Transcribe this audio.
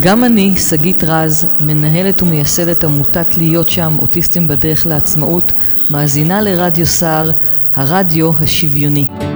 גם אני, שגית רז, מנהלת ומייסדת עמותת להיות שם, אוטיסטים בדרך לעצמאות, מאזינה לרדיו סער, הרדיו השוויוני.